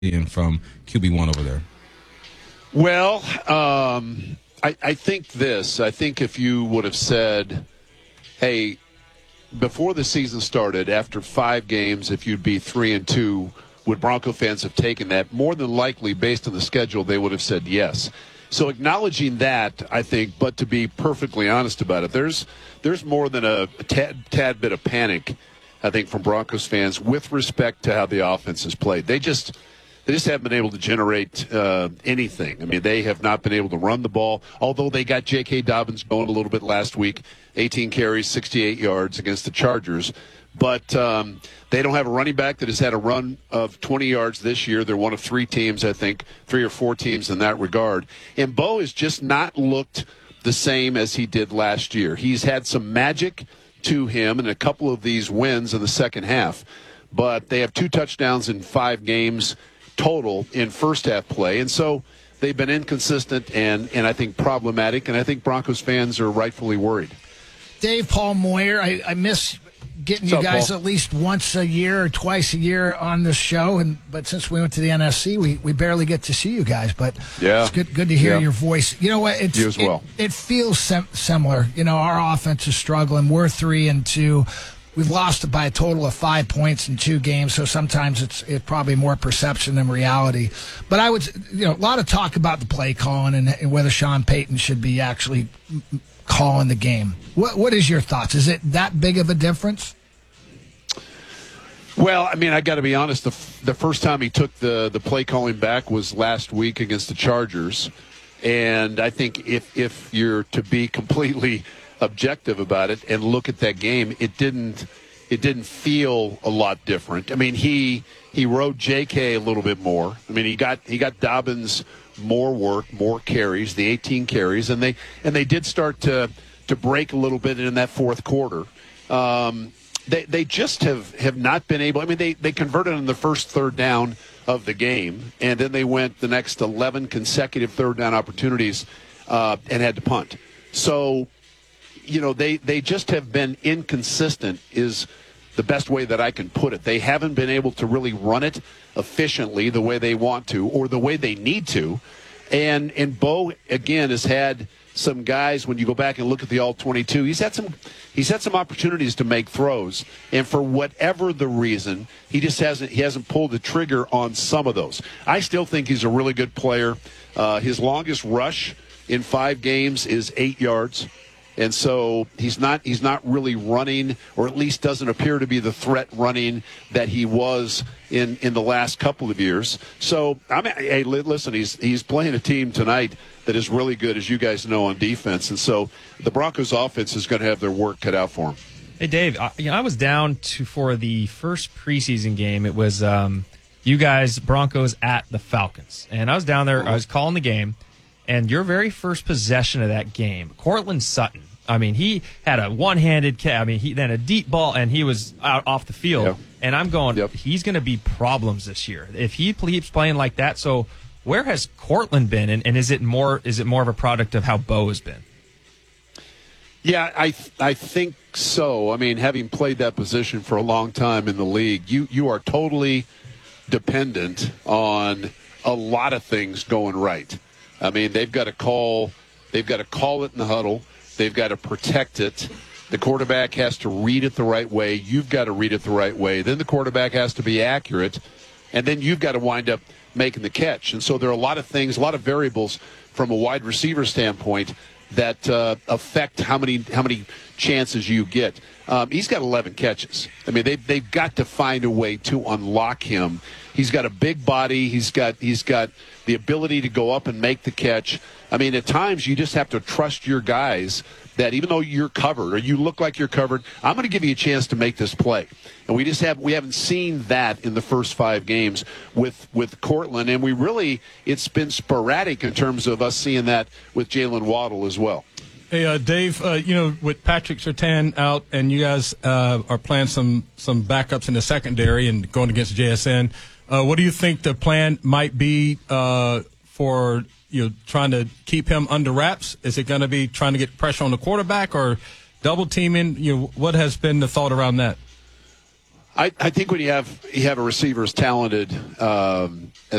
and from QB1 over there? Well, I think this. I think if you would have said, hey, before the season started, after 5 games, if you'd be 3-2, would Bronco fans have taken that? More than likely, based on the schedule, they would have said yes. So acknowledging that, I think, but to be perfectly honest about it, there's more than a tad bit of panic, I think, from Broncos fans with respect to how the offense is played. They just haven't been able to generate anything. I mean, they have not been able to run the ball, although they got J.K. Dobbins going a little bit last week, 18 carries, 68 yards against the Chargers. But they don't have a running back that has had a run of 20 yards this year. They're one of 3 teams, I think, 3 or 4 teams in that regard. And Bo has just not looked the same as he did last year. He's had some magic to him in a couple of these wins in the second half. But they have 2 touchdowns in 5 games total in first half play. And so they've been inconsistent and I think problematic. And I think Broncos fans are rightfully worried. Dave, Paul Moyer, I miss getting you guys Paul? At least once a year or twice a year on this show. But since we went to the NFC, we barely get to see you guys. But yeah. It's good to hear your voice. You know what? You as well. It feels similar. You know, our offense is struggling. We're 3-2. We've lost by a total of 5 points in 2 games, so sometimes it's probably more perception than reality. But I would, a lot of talk about the play calling and whether Sean Payton should be actually calling the game. What is your thoughts? Is it that big of a difference? Well, I mean, I got to be honest. The first time he took the play calling back was last week against the Chargers, and I think if you're to be completely objective about it and look at that game, it didn't feel a lot different. I mean, he rode J.K. a little bit more. I mean, he got Dobbins more work, more carries, the 18 carries, and they did start to break a little bit in that fourth quarter. They just have not been able. I mean, they converted on the first third down of the game, and then they went the next 11 consecutive third down opportunities and had to punt. So, they just have been inconsistent is the best way that I can put it. They haven't been able to really run it efficiently the way they want to or the way they need to. And Bo, again, has had some guys, when you go back and look at the All-22, he's had some opportunities to make throws. And for whatever the reason, he hasn't pulled the trigger on some of those. I still think he's a really good player. His longest rush in 5 games is 8 yards. And so he's not really running, or at least doesn't appear to be the threat running that he was in the last couple of years. So, hey, listen, he's playing a team tonight that is really good, as you guys know, on defense. And so the Broncos offense is going to have their work cut out for them. Hey, Dave, I was down for the first preseason game. It was you guys, Broncos, at the Falcons. And I was down there. I was calling the game. And your very first possession of that game, Courtland Sutton, I mean, he had a one-handed catch. I mean, then a deep ball, and he was out off the field. Yep. And I'm going, he's going to be problems this year if he keeps playing like that. So where has Courtland been, and is it more of a product of how Bo has been? Yeah, I think so. I mean, having played that position for a long time in the league, you are totally dependent on a lot of things going right. I mean, they've got to call it in the huddle. They've got to protect it. The quarterback has to read it the right way. You've got to read it the right way. Then the quarterback has to be accurate, and then you've got to wind up making the catch. And so there are a lot of things, a lot of variables from a wide receiver standpoint that affect how many chances you get. He's got 11 catches. I mean, they've got to find a way to unlock him. He's got a big body. He's got the ability to go up and make the catch. I mean, at times you just have to trust your guys that even though you're covered or you look like you're covered, I'm going to give you a chance to make this play. And we haven't seen that in the first 5 games with Courtland, and it's been sporadic in terms of us seeing that with Jalen Waddle as well. Hey, Dave, with Patrick Surtain out and you guys are playing some backups in the secondary and going against JSN, what do you think the plan might be for trying to keep him under wraps? Is it going to be trying to get pressure on the quarterback or double teaming? What has been the thought around that? I think when you have a receiver as talented